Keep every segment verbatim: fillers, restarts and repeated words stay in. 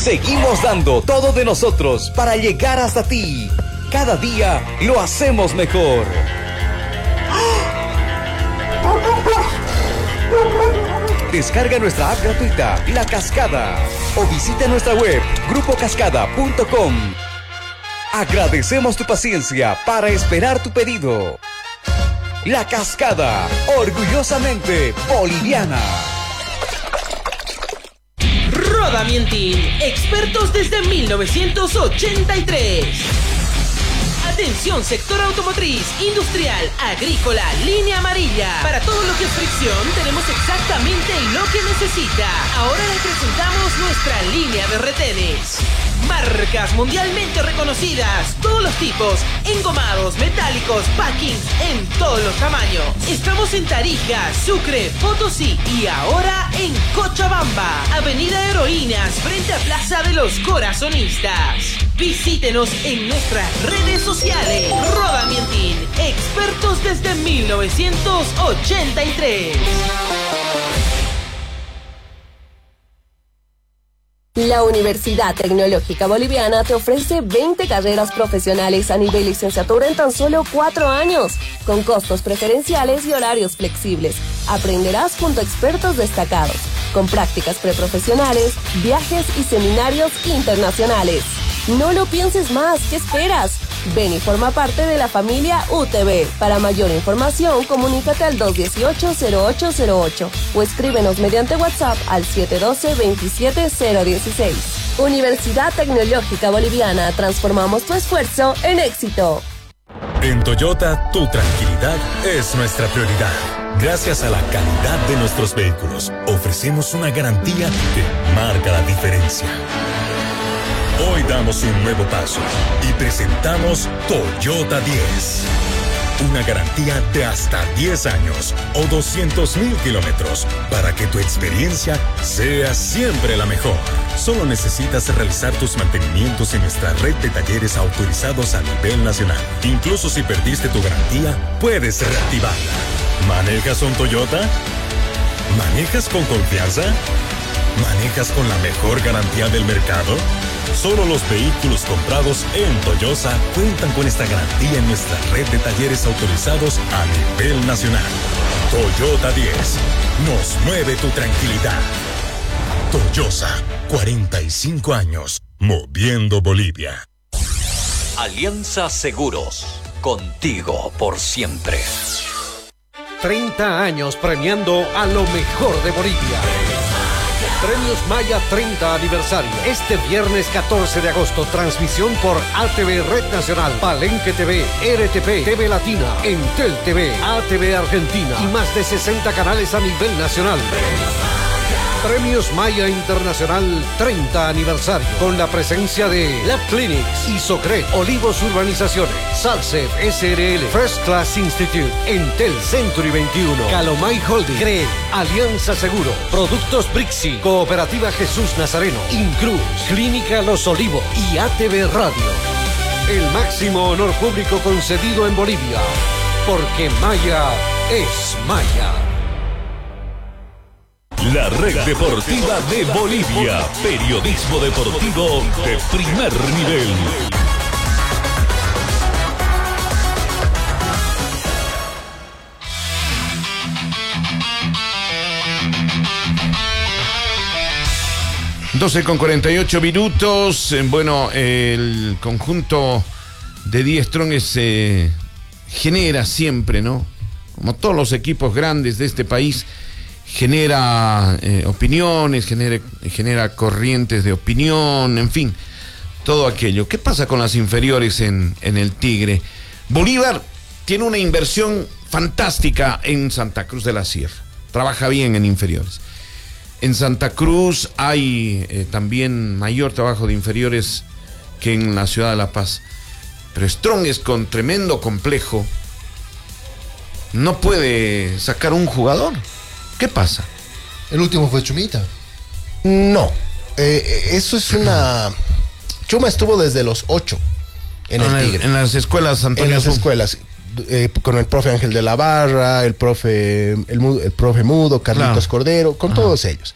Seguimos dando todo de nosotros para llegar hasta ti. Cada día lo hacemos mejor. Descarga nuestra app gratuita, La Cascada, o visita nuestra web, grupo cascada punto com. Agradecemos tu paciencia para esperar tu pedido. La Cascada, orgullosamente boliviana. Roda Mientin, expertos desde mil novecientos ochenta y tres. Atención, sector automotriz, industrial, agrícola, línea amarilla. Para todo lo que es fricción, tenemos exactamente lo que necesita. Ahora le presentamos nuestra línea de retenes. Marcas mundialmente reconocidas, todos los tipos, engomados, metálicos, packings, en todos los tamaños. Estamos en Tarija, Sucre, Potosí y ahora en Cochabamba, Avenida Heroínas, frente a Plaza de los Corazonistas. Visítenos en nuestras redes sociales. Roda Mientin, expertos desde mil novecientos ochenta y tres. La Universidad Tecnológica Boliviana te ofrece veinte carreras profesionales a nivel licenciatura en tan solo cuatro años, con costos preferenciales y horarios flexibles. Aprenderás junto a expertos destacados, con prácticas preprofesionales, viajes y seminarios internacionales. No lo pienses más, ¿qué esperas? Ven y forma parte de la familia U T B. Para mayor información, comunícate al dos dieciocho cero ocho cero ocho o escríbenos mediante WhatsApp al siete uno dos veintisiete cero dieciséis. Universidad Tecnológica Boliviana, transformamos tu esfuerzo en éxito. En Toyota, tu tranquilidad es nuestra prioridad. Gracias a la calidad de nuestros vehículos, ofrecemos una garantía que marca la diferencia. Hoy damos un nuevo paso y presentamos Toyota diez. Una garantía de hasta diez años o doscientos mil kilómetros para que tu experiencia sea siempre la mejor. Solo necesitas realizar tus mantenimientos en nuestra red de talleres autorizados a nivel nacional. Incluso si perdiste tu garantía, puedes reactivarla. ¿Manejas un Toyota? ¿Manejas con confianza? ¿Manejas con la mejor garantía del mercado? Solo los vehículos comprados en Toyosa cuentan con esta garantía en nuestra red de talleres autorizados a nivel nacional. Toyota diez. Nos mueve tu tranquilidad. Toyosa, cuarenta y cinco años, moviendo Bolivia. Alianza Seguros, contigo por siempre. treinta años premiando a lo mejor de Bolivia. Premios Maya treinta aniversario. Este viernes catorce de agosto, transmisión por A T V Red Nacional, Palenque T V, R T P, T V Latina, Entel T V, A T V Argentina y más de sesenta canales a nivel nacional. Premios Maya Internacional treinta aniversario, con la presencia de Lab Clinics, Isocred, Olivos Urbanizaciones, Salsef S R L, First Class Institute, Entel Century veintiuno, Calomay Holding, Creel, Alianza Seguro, Productos Brixi, Cooperativa Jesús Nazareno, Incruz, Clínica Los Olivos y A T V Radio. El máximo honor público concedido en Bolivia, porque Maya es Maya. La Red Deportiva de Bolivia. Periodismo deportivo de primer nivel. doce con cuarenta y ocho minutos. Bueno, el conjunto de Die Strongest se genera siempre, ¿no? Como todos los equipos grandes de este país, genera eh, opiniones, genera, genera corrientes de opinión, en fin, todo aquello. ¿Qué pasa con las inferiores en, en el Tigre? Bolívar tiene una inversión fantástica en Santa Cruz de la Sierra, trabaja bien en inferiores. En Santa Cruz hay eh, también mayor trabajo de inferiores que en la ciudad de La Paz, pero Strongest, con tremendo complejo, no puede sacar un jugador. ¿Qué pasa? ¿El último fue Chumita? No, eh, eso es una... Chuma estuvo desde los ocho en el Tigre. En las escuelas Antonio En las Azul. escuelas, eh, con el profe Ángel de la Barra, el profe, el, el profe Mudo, Carlitos claro. Cordero, con Ajá. todos ellos.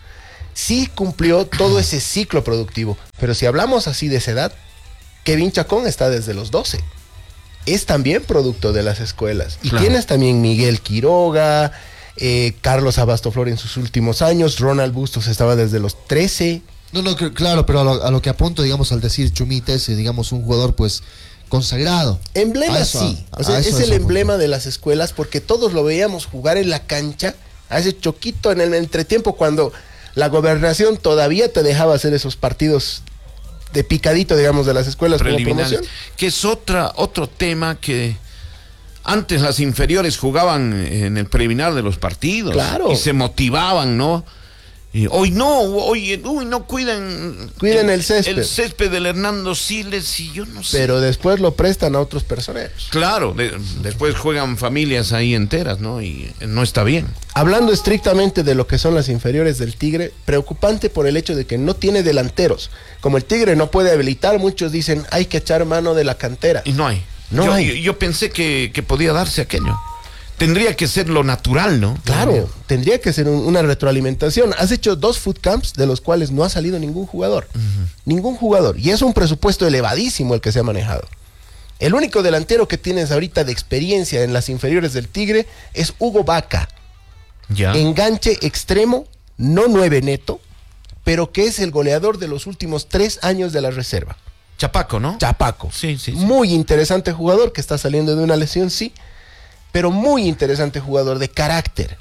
sí cumplió todo ese ciclo productivo. Pero si hablamos así de esa edad, Kevin Chacón está desde los doce. Es también producto de las escuelas. Y Claro. tienes también Miguel Quiroga, eh, Carlos Abastoflor en sus últimos años, Ronald Bustos estaba desde los trece. No, no, cl- claro, pero a lo, a lo que apunto, digamos, al decir Chumita es, eh, digamos, un jugador, pues, consagrado. Emblema A eso, sí, a- o sea, a eso, es a el eso emblema de las escuelas porque todos lo veíamos jugar en la cancha, a ese choquito en el entretiempo cuando la gobernación todavía te dejaba hacer esos partidos de picadito, digamos, de las escuelas como Preliminares, promoción. que es otra, otro tema que antes las inferiores jugaban en el preliminar de los partidos. Claro. Y se motivaban, ¿no? Y hoy no, hoy uy, no cuidan, Cuidan el césped. El césped del Hernando Siles y yo no sé. Pero después lo prestan a otros personeros. Claro, de- después juegan familias ahí enteras, ¿no? Y no está bien. Hablando estrictamente de lo que son las inferiores del Tigre, preocupante por el hecho de que no tiene delanteros. Como el Tigre no puede habilitar, muchos dicen hay que echar mano de la cantera. Y no hay. No yo, hay. Yo, yo pensé que, que podía darse aquello. Tendría que ser lo natural, ¿no? Claro, tendría que ser un- una retroalimentación. Has hecho dos food camps de los cuales no ha salido ningún jugador. Ningún jugador. Y es un presupuesto elevadísimo el que se ha manejado. El único delantero que tienes ahorita de experiencia en las inferiores del Tigre es Hugo Vaca. Ya. Enganche extremo, no nueve neto, pero que es el goleador de los últimos tres años de la reserva. Chapaco, ¿no? Chapaco. Sí, sí, sí. Muy interesante jugador que está saliendo de una lesión, sí, pero muy interesante jugador de carácter.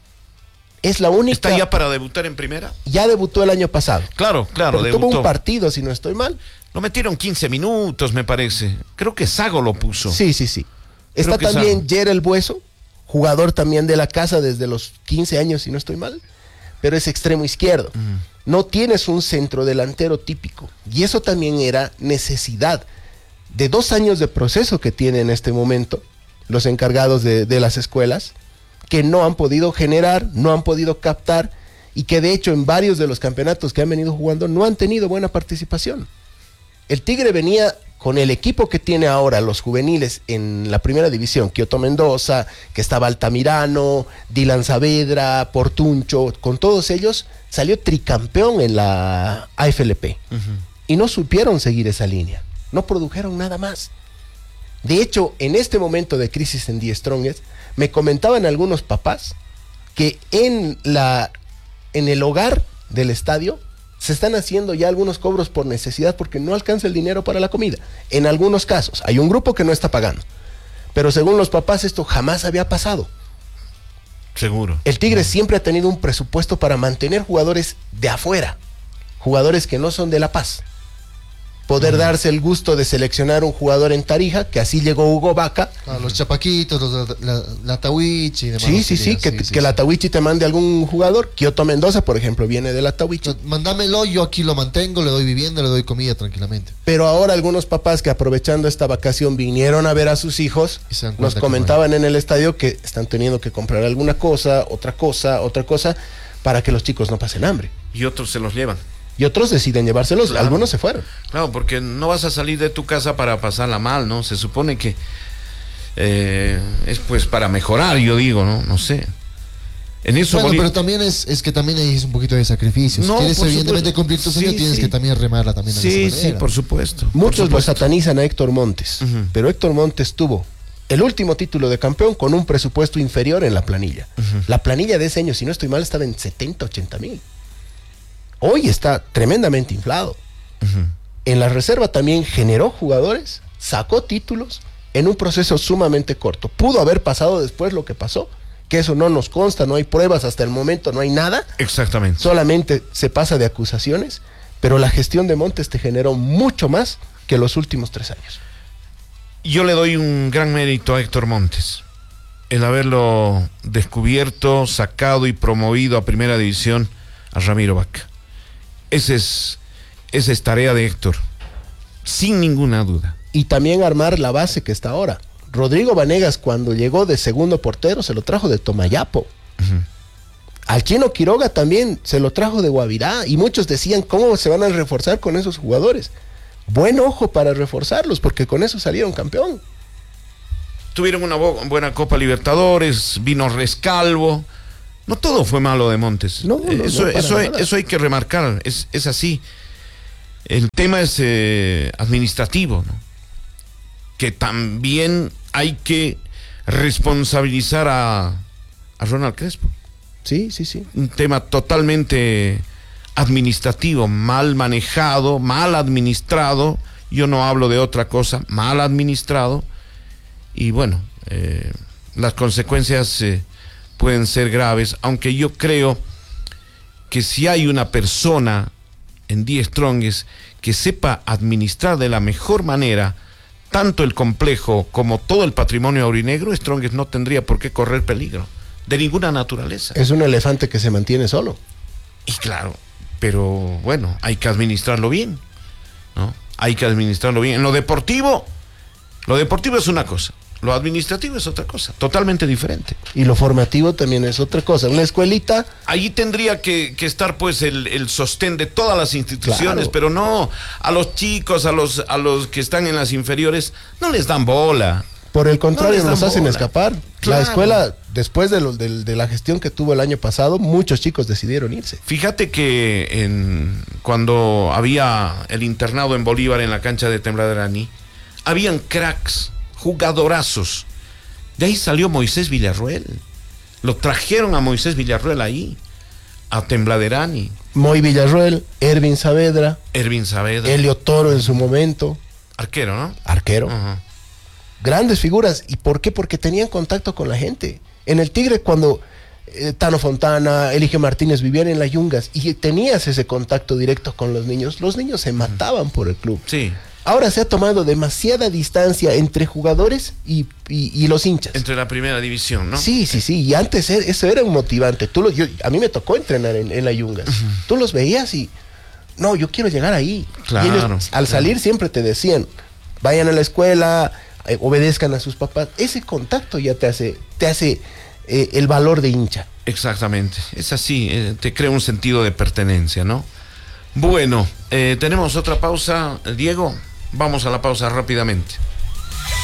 Es la única. ¿Está ya para debutar en primera? Ya debutó el año pasado. Claro, claro, Pero tuvo debutó. un partido, si no estoy mal. Lo metieron quince minutos, me parece. Creo que Sago lo puso. Sí, sí, sí. Creo Está que es también algo. Jerel Bueso, jugador también de la casa desde los quince años, si no estoy mal, pero es extremo izquierdo. No tienes un centro delantero típico. Y eso también era necesidad de dos años de proceso que tiene en este momento los encargados de, de las escuelas, que no han podido generar, no han podido captar, y que de hecho en varios de los campeonatos que han venido jugando no han tenido buena participación. El Tigre venía con el equipo que tiene ahora los juveniles en la primera división, Kioto Mendoza, que estaba Altamirano, Dylan Saavedra, Portuncho, con todos ellos salió tricampeón en la A F L P. Y no supieron seguir esa línea, no produjeron nada más. De hecho, en este momento de crisis en The Strongest, me comentaban algunos papás que en, la, en el hogar del estadio se están haciendo ya algunos cobros por necesidad porque no alcanza el dinero para la comida. En algunos casos, hay un grupo que no está pagando. Pero según los papás, esto jamás había pasado. Seguro. El Tigre siempre ha tenido un presupuesto para mantener jugadores de afuera, jugadores que no son de La Paz. Poder darse el gusto de seleccionar un jugador en Tarija, que así llegó Hugo Vaca. Ah, los chapaquitos, los, la, la, la Tawichi y demás. Sí, sí, sí, que, que la Tawichi te mande algún jugador. Kioto Mendoza, por ejemplo, viene de la Tawichi. Mándamelo, yo aquí lo mantengo, le doy vivienda, le doy comida tranquilamente. Pero ahora algunos papás que aprovechando esta vacación vinieron a ver a sus hijos, Y se dan nos cuenta comentaban en el estadio que están teniendo que comprar alguna cosa, otra cosa, otra cosa, para que los chicos no pasen hambre. Y otros se los llevan. Y otros deciden llevárselos, Claro. algunos se fueron. Claro, porque no vas a salir de tu casa para pasarla mal, ¿no? Se supone que eh, es pues para mejorar, yo digo, ¿no? No sé. En eso Bueno, Boli- pero también es, es que también ahí es un poquito de sacrificio. No, si quieres por evidentemente supuesto. cumplir tu sueño, Sí, tienes sí. que también remarla también de Sí, esa sí, manera. por supuesto. por Muchos lo supuesto. satanizan a Héctor Montes, Ujú. pero Héctor Montes tuvo el último título de campeón con un presupuesto inferior en la planilla. La planilla de ese año, si no estoy mal, estaba en setenta, ochenta mil. Hoy está tremendamente inflado. En la reserva también generó jugadores, sacó títulos en un proceso sumamente corto. Pudo haber pasado después lo que pasó, que eso no nos consta, no hay pruebas hasta el momento, no hay nada. Exactamente. Solamente se pasa de acusaciones, pero la gestión de Montes te generó mucho más que los últimos tres años. Yo le doy un gran mérito a Héctor Montes. El haberlo descubierto, sacado y promovido a primera división a Ramiro Vaca. Ese es, esa es tarea de Héctor, sin ninguna duda. Y también armar la base que está ahora. Rodrigo Vanegas, cuando llegó de segundo portero, se lo trajo de Tomayapo. Al Chino Quiroga también se lo trajo de Guavirá. Y muchos decían, ¿cómo se van a reforzar con esos jugadores? Buen ojo para reforzarlos, porque con eso salieron campeón. Tuvieron una bo- buena Copa Libertadores, vino Rescalvo. No todo fue malo de Montes. No, no, eso, no, para eso, nada. eso hay que remarcar, es, es así. El tema es eh, administrativo, ¿no? Que también hay que responsabilizar a, a Ronald Crespo. Sí, sí, sí. Un tema totalmente administrativo, mal manejado, mal administrado. Yo no hablo de otra cosa, mal administrado. Y bueno, eh, las consecuencias eh, pueden ser graves, aunque yo creo que si hay una persona en Die Strongest que sepa administrar de la mejor manera tanto el complejo como todo el patrimonio aurinegro, Strongest no tendría por qué correr peligro de ninguna naturaleza. Es un elefante que se mantiene solo. Y claro, pero bueno, hay que administrarlo bien, ¿no? Hay que administrarlo bien. En lo deportivo, lo deportivo es una cosa, lo administrativo es otra cosa, totalmente diferente. Y lo formativo también es otra cosa. Una escuelita. Allí tendría que, que estar pues el, el sostén de todas las instituciones, Claro. pero no a los chicos, a los, a los que están en las inferiores, no les dan bola. Por el contrario, No les nos dan hacen bola. escapar. Claro. La escuela, después de, lo, de, de la gestión que tuvo el año pasado, muchos chicos decidieron irse. Fíjate que en, cuando había el internado en Bolívar en la cancha de Tembladerani, habían cracks, jugadorazos. De ahí salió Moisés Villarruel. Lo trajeron a Moisés Villarruel ahí, a Tembladerani. Moy Villarruel, Ervin Saavedra, Ervin Saavedra. Helio Toro en su momento, Arquero, ¿no? arquero. Ajá. Grandes figuras. ¿Y por qué? Porque tenían contacto con la gente. En el Tigre, cuando eh, Tano Fontana, Eligio Martínez vivían en las Yungas y tenías ese contacto directo con los niños, los niños se mataban por el club. Sí. Ahora se ha tomado demasiada distancia entre jugadores y, y- y los hinchas. Entre la primera división, ¿no? Sí, sí, sí. Y antes e- eso era un motivante. Tú lo- yo- a mí me tocó entrenar en, en las Yungas. Tú los veías y, no, yo quiero llegar ahí. Claro, Y ellos, al claro. salir siempre te decían, vayan a la escuela, eh, obedezcan a sus papás. Ese contacto ya te hace, te hace eh, el valor de hincha. Exactamente, es así, eh, te crea un sentido de pertenencia, ¿no? Bueno, eh, tenemos otra pausa, Diego, vamos a la pausa rápidamente.